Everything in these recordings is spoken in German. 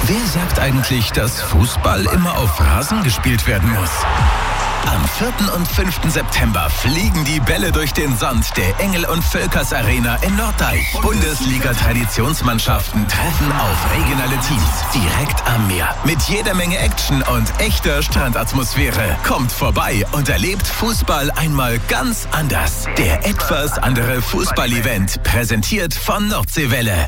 Wer sagt eigentlich, dass Fußball immer auf Rasen gespielt werden muss? Am 4. und 5. September fliegen die Bälle durch den Sand der Engel- und Völkers Arena in Norddeich. Bundesliga-Traditionsmannschaften treffen auf regionale Teams direkt am Meer. Mit jeder Menge Action und echter Strandatmosphäre. Kommt vorbei und erlebt Fußball einmal ganz anders. Der etwas andere Fußball-Event, präsentiert von Nordseewelle.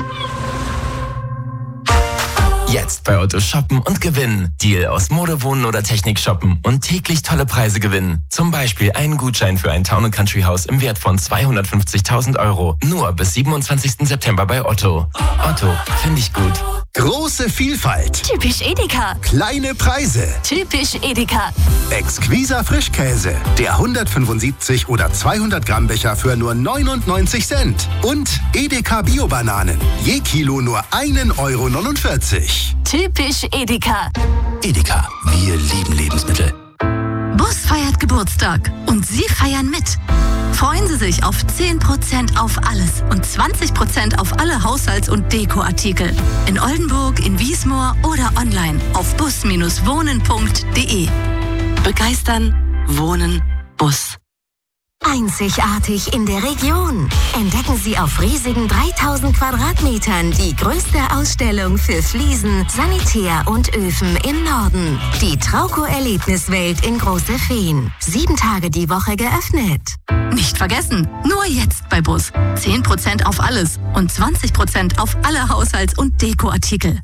Jetzt bei Otto shoppen und gewinnen. Deal aus Mode, Wohnen oder Technik shoppen und täglich tolle Preise gewinnen. Zum Beispiel einen Gutschein für ein Town & Country Haus im Wert von 250.000 €. Nur bis 27. September bei Otto. Otto, finde ich gut. Große Vielfalt. Typisch Edeka. Kleine Preise. Typisch Edeka. Exquiser Frischkäse. Der 175 oder 200 Gramm Becher für nur 99 Cent. Und Edeka Bio-Bananen. Je Kilo nur 1,49 €. Typisch Edeka. Edeka, wir lieben Lebensmittel. Bus feiert Geburtstag und Sie feiern mit. Freuen Sie sich auf 10% auf alles und 20% auf alle Haushalts- und Dekoartikel. In Oldenburg, in Wiesmoor oder online auf bus-wohnen.de. Begeistern, wohnen, Bus. Einzigartig in der Region. Entdecken Sie auf riesigen 3000 Quadratmetern die größte Ausstellung für Fliesen, Sanitär und Öfen im Norden. Die Trauco-Erlebniswelt in Große Feen. 7 Tage die Woche geöffnet. Nicht vergessen, nur jetzt bei Bus. 10% auf alles und 20% auf alle Haushalts- und Dekoartikel.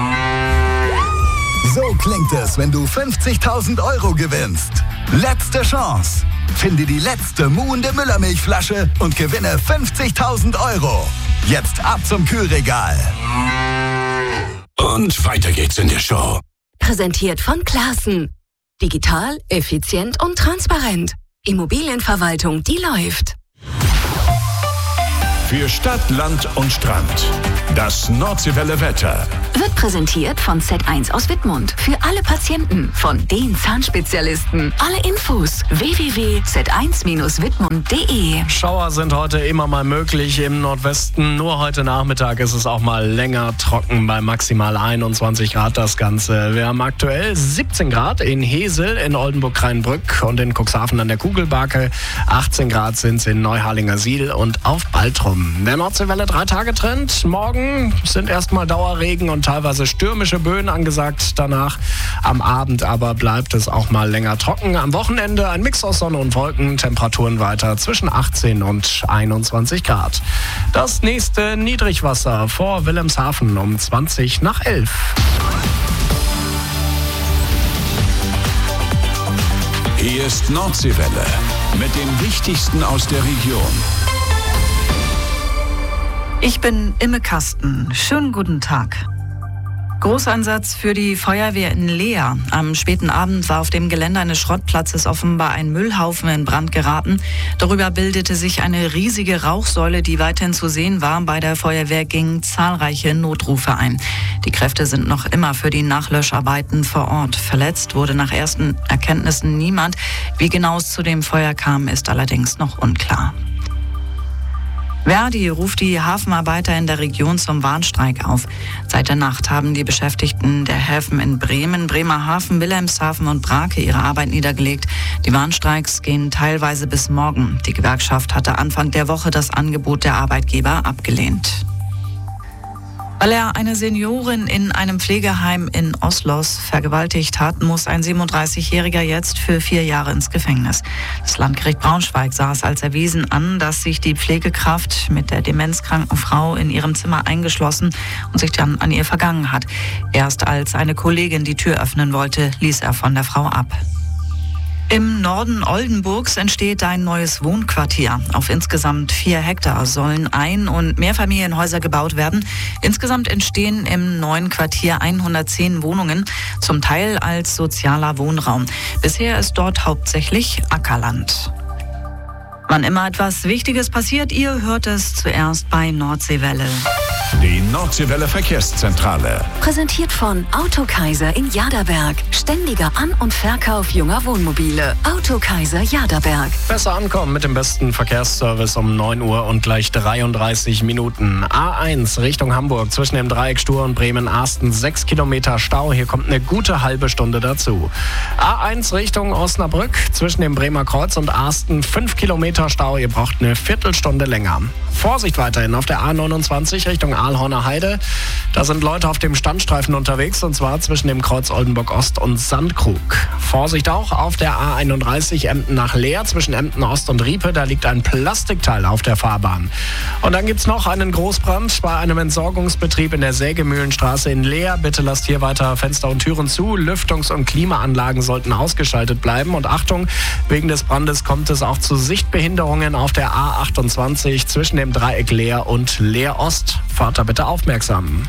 So klingt es, wenn du 50.000 € gewinnst. Letzte Chance. Finde die letzte muhende Müllermilchflasche und gewinne 50.000 €. Jetzt ab zum Kühlregal. Und weiter geht's in der Show. Präsentiert von Classen. Digital, effizient und transparent. Immobilienverwaltung, die läuft. Für Stadt, Land und Strand. Das Nordseewelle Wetter. Wird präsentiert von Z1 aus Wittmund. Für alle Patienten, von den Zahnspezialisten. Alle Infos www.z1-wittmund.de. Schauer sind heute immer mal möglich im Nordwesten. Nur heute Nachmittag ist es auch mal länger trocken bei maximal 21 Grad das Ganze. Wir haben aktuell 17 Grad in Hesel, in Oldenburg-Kreinbrück und in Cuxhaven an der Kugelbake. 18 Grad sind es in Neuharlingersiel und auf Baltrum. Der Nordseewelle 3-Tage-Trend. Morgen sind erstmal Dauerregen und teilweise stürmische Böen angesagt. Danach am Abend aber bleibt es auch mal länger trocken. Am Wochenende ein Mix aus Sonne und Wolken. Temperaturen weiter zwischen 18 und 21 Grad. Das nächste Niedrigwasser vor Wilhelmshaven um 20 nach 11. Hier ist Nordseewelle mit dem Wichtigsten aus der Region. Ich bin Imme Kasten. Schönen guten Tag. Großeinsatz für die Feuerwehr in Leer. Am späten Abend war auf dem Gelände eines Schrottplatzes offenbar ein Müllhaufen in Brand geraten. Darüber bildete sich eine riesige Rauchsäule, die weiterhin zu sehen war. Bei der Feuerwehr gingen zahlreiche Notrufe ein. Die Kräfte sind noch immer für die Nachlöscharbeiten vor Ort. Verletzt wurde nach ersten Erkenntnissen niemand. Wie genau es zu dem Feuer kam, ist allerdings noch unklar. Verdi ruft die Hafenarbeiter in der Region zum Warnstreik auf. Seit der Nacht haben die Beschäftigten der Häfen in Bremen, Bremerhaven, Wilhelmshaven und Brake ihre Arbeit niedergelegt. Die Warnstreiks gehen teilweise bis morgen. Die Gewerkschaft hatte Anfang der Woche das Angebot der Arbeitgeber abgelehnt. Weil er eine Seniorin in einem Pflegeheim in Oslos vergewaltigt hat, muss ein 37-Jähriger jetzt für 4 Jahre ins Gefängnis. Das Landgericht Braunschweig sah es als erwiesen an, dass sich die Pflegekraft mit der demenzkranken Frau in ihrem Zimmer eingeschlossen und sich dann an ihr vergangen hat. Erst als eine Kollegin die Tür öffnen wollte, ließ er von der Frau ab. Im Norden Oldenburgs entsteht ein neues Wohnquartier. Auf insgesamt 4 Hektar sollen Ein- und Mehrfamilienhäuser gebaut werden. Insgesamt entstehen im neuen Quartier 110 Wohnungen, zum Teil als sozialer Wohnraum. Bisher ist dort hauptsächlich Ackerland. Wann immer etwas Wichtiges passiert, ihr hört es zuerst bei Nordseewelle. Die Nordseewelle Verkehrszentrale. Präsentiert von Autokaiser in Jaderberg. Ständiger An- und Verkauf junger Wohnmobile. Autokaiser Jaderberg. Besser ankommen mit dem besten Verkehrsservice um 9 Uhr und gleich 33 Minuten. A1 Richtung Hamburg zwischen dem Dreieck Stur und Bremen-Arsten 6 Kilometer Stau. Hier kommt eine gute halbe Stunde dazu. A1 Richtung Osnabrück zwischen dem Bremer Kreuz und Arsten 5 Kilometer Stau. Ihr braucht eine Viertelstunde länger. Vorsicht weiterhin auf der A29 Richtung Aalhorner Heide. Da sind Leute auf dem Standstreifen unterwegs und zwar zwischen dem Kreuz Oldenburg Ost und Sandkrug. Vorsicht auch auf der A31 Emden nach Leer zwischen Emden Ost und Riepe. Da liegt ein Plastikteil auf der Fahrbahn. Und dann gibt's noch einen Großbrand bei einem Entsorgungsbetrieb in der Sägemühlenstraße in Leer. Bitte lasst hier weiter Fenster und Türen zu. Lüftungs- und Klimaanlagen sollten ausgeschaltet bleiben. Und Achtung, wegen des Brandes kommt es auch zu Sichtbehinderungen auf der A28 zwischen dem Dreieck Leer und Leer Ost. Fahrt da bitte aufmerksam.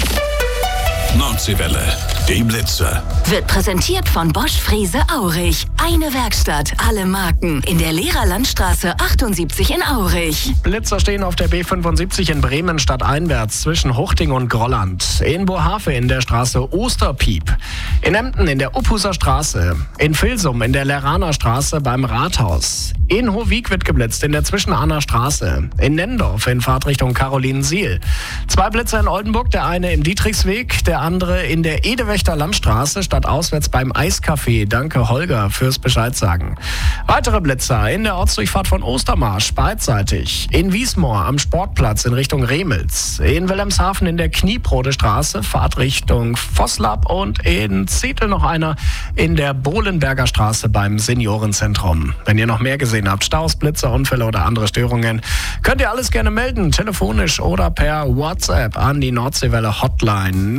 Nordseewelle, die Blitzer. Wird präsentiert von Bosch Frese Aurich. Eine Werkstatt, alle Marken. In der Lehrerlandstraße 78 in Aurich. Blitzer stehen auf der B75 in Bremen stadteinwärts zwischen Huchting und Grolland. In Bohave in der Straße Osterpiep. In Emden in der Uphuser Straße. In Vilsum in der Leraner Straße beim Rathaus. In Hohwig wird geblitzt in der Zwischenahner Straße. In Nendorf in Fahrtrichtung Carolinensiel. 2 Blitzer in Oldenburg, der eine im Dietrichsweg, der andere in der Edewächter Landstraße stadtauswärts beim Eiscafé. Danke Holger fürs Bescheid sagen. Weitere Blitzer in der Ortsdurchfahrt von Ostermarsch beidseitig. In Wiesmoor am Sportplatz in Richtung Remels. In Wilhelmshaven in der Kniebrode Straße Fahrtrichtung Vosslab und in Zetel noch einer in der Bohlenberger Straße beim Seniorenzentrum. Wenn ihr noch mehr gesehen habt, Staus, Blitzer, Unfälle oder andere Störungen, könnt ihr alles gerne melden, telefonisch oder per WhatsApp an die Nordseewelle Hotline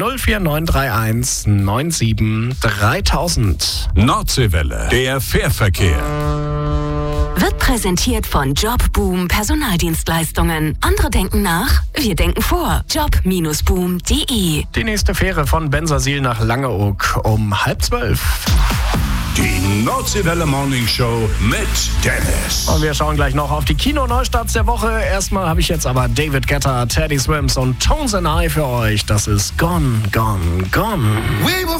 04931 97 3000. Nordseewelle, der Fährverkehr. Wird präsentiert von Jobboom Personaldienstleistungen. Andere denken nach, wir denken vor. Job-boom.de. Die nächste Fähre von Bensersiel nach Langeoog um 11:30. Die Nordseewelle Morning Show mit Dennis. Und wir schauen gleich noch auf die Kino-Neustarts der Woche. Erstmal habe ich jetzt aber David Guetta, Teddy Swims und Tones and I für euch. Das ist Gone, Gone, Gone.